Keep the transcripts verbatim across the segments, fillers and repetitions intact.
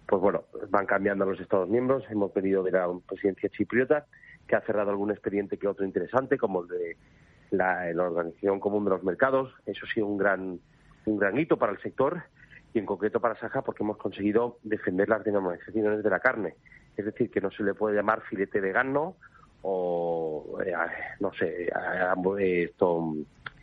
pues bueno, van cambiando los Estados miembros. Hemos venido de la presidencia chipriota, que ha cerrado algún expediente que otro interesante, como el de la, la Organización Común de los Mercados. Eso ha sido un gran, un gran hito para el sector, y en concreto para Saja, porque hemos conseguido defender las denominaciones de la carne. Es decir, que no se le puede llamar filete vegano o, eh, no sé, esto...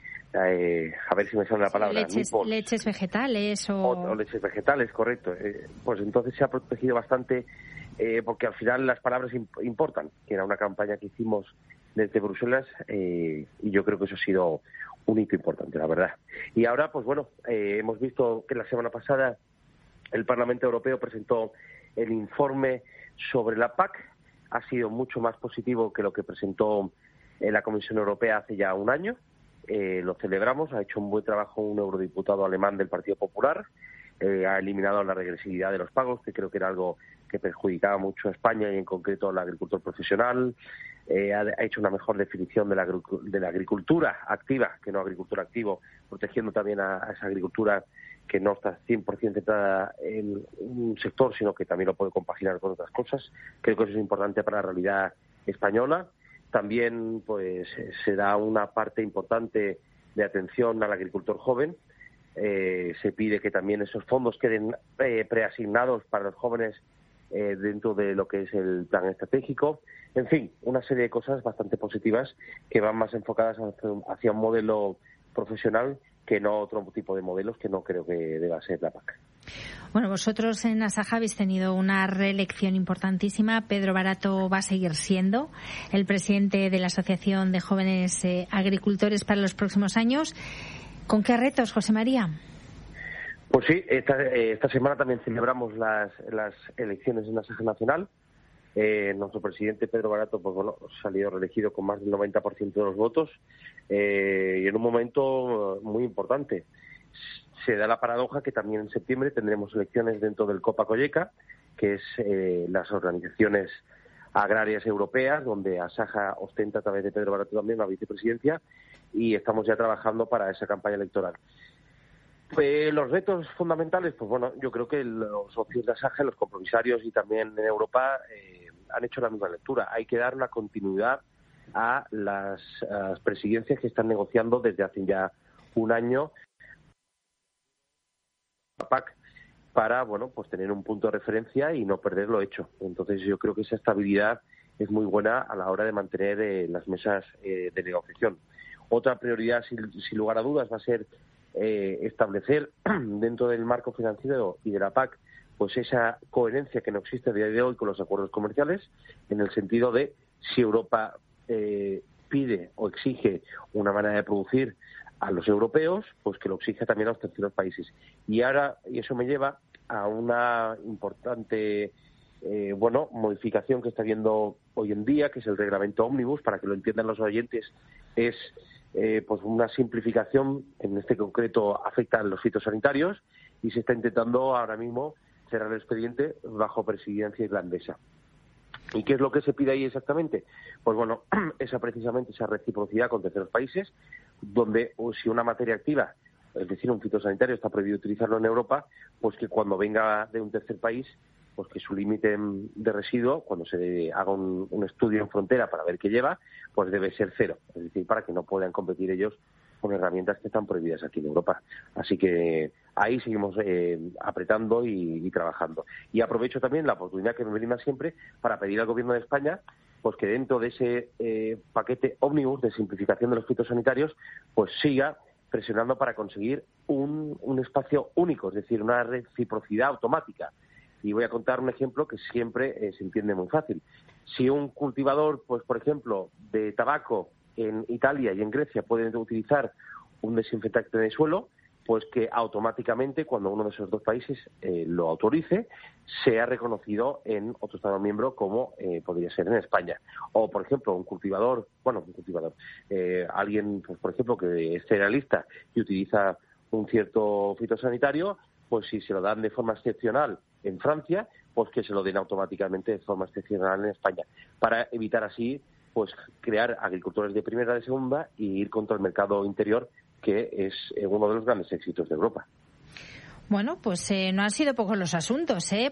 Eh, a ver si me sale la palabra. Leches, leches vegetales o... o... o leches vegetales, correcto. Eh, pues entonces se ha protegido bastante, eh, porque al final las palabras imp- importan, que era una campaña que hicimos desde Bruselas, eh, y yo creo que eso ha sido un hito importante, la verdad. Y ahora, pues bueno, eh, hemos visto que la semana pasada el Parlamento Europeo presentó el informe sobre la P A C. Ha sido mucho más positivo que lo que presentó eh, la Comisión Europea hace ya un año. Eh, lo celebramos. Ha hecho un buen trabajo un eurodiputado alemán del Partido Popular. Eh, ha eliminado la regresividad de los pagos, que creo que era algo que perjudicaba mucho a España y en concreto al agricultor profesional. Eh, ha, ha hecho una mejor definición de la, de la agricultura activa, que no agricultura activo, protegiendo también a, a esa agricultura que no está cien por ciento centrada en un sector, sino que también lo puede compaginar con otras cosas. Creo que eso es importante para la realidad española. También pues se da una parte importante de atención al agricultor joven. Eh, se pide que también esos fondos queden eh, preasignados para los jóvenes eh, dentro de lo que es el plan estratégico. En fin, una serie de cosas bastante positivas que van más enfocadas hacia, hacia un modelo profesional que no otro tipo de modelos, que no creo que deba ser la P A C. Bueno, vosotros en Asaja habéis tenido una reelección importantísima. Pedro Barato va a seguir siendo el presidente de la Asociación de Jóvenes eh, Agricultores para los próximos años. ¿Con qué retos, José María? Pues sí, esta, eh, esta semana también celebramos las, las elecciones en Asaja Nacional. Eh, nuestro presidente Pedro Barato pues bueno, salió reelegido con más del noventa por ciento de los votos, eh, y en un momento muy importante. Se da la paradoja que también en septiembre tendremos elecciones dentro del Copa Cogeca, que es eh, las organizaciones agrarias europeas, donde Asaja ostenta a través de Pedro Barato también la vicepresidencia, y estamos ya trabajando para esa campaña electoral. Pues los retos fundamentales, pues bueno, yo creo que los socios de Asaja, los compromisarios y también en Europa eh, han hecho la misma lectura. Hay que dar una continuidad a las, a las presidencias que están negociando desde hace ya un año la P A C, para bueno pues tener un punto de referencia y no perder lo hecho. Entonces yo creo que esa estabilidad es muy buena a la hora de mantener eh, las mesas eh, de negociación. Otra prioridad, sin, sin lugar a dudas, va a ser eh, establecer dentro del marco financiero y de la P A C pues esa coherencia que no existe a día de hoy con los acuerdos comerciales, en el sentido de si Europa eh, pide o exige una manera de producir a los europeos, pues que lo exija también a los terceros países. Y ahora, y eso me lleva a una importante eh, bueno modificación que está habiendo hoy en día, que es el reglamento Ómnibus. Para que lo entiendan los oyentes, es eh, pues una simplificación, en este concreto afecta a los fitosanitarios, y se está intentando ahora mismo cerrar el expediente bajo presidencia irlandesa. ¿Y qué es lo que se pide ahí exactamente? Pues bueno, esa precisamente esa reciprocidad con terceros países, donde si una materia activa, es decir, un fitosanitario, está prohibido utilizarlo en Europa, pues que cuando venga de un tercer país, pues que su límite de residuo, cuando se haga un, un estudio en frontera para ver qué lleva, pues debe ser cero. Es decir, para que no puedan competir ellos con herramientas que están prohibidas aquí en Europa. Así que ahí seguimos eh, apretando y, y trabajando. Y aprovecho también la oportunidad que me brinda siempre para pedir al Gobierno de España pues que dentro de ese eh, paquete ómnibus de simplificación de los fitosanitarios pues siga presionando para conseguir un, un espacio único, es decir, una reciprocidad automática. Y voy a contar un ejemplo que siempre eh, se entiende muy fácil. Si un cultivador, pues por ejemplo, de tabaco en Italia y en Grecia pueden utilizar un desinfectante de suelo, pues que automáticamente, cuando uno de esos dos países eh, lo autorice, sea reconocido en otro Estado miembro, como eh, podría ser en España. O, por ejemplo, un cultivador, bueno, un cultivador, eh, alguien, pues, por ejemplo, que es cerealista y utiliza un cierto fitosanitario, pues si se lo dan de forma excepcional en Francia, pues que se lo den automáticamente de forma excepcional en España, para evitar así pues crear agricultores de primera, de segunda, y ir contra el mercado interior, que es uno de los grandes éxitos de Europa. Bueno, pues eh, no han sido pocos los asuntos, ¿eh?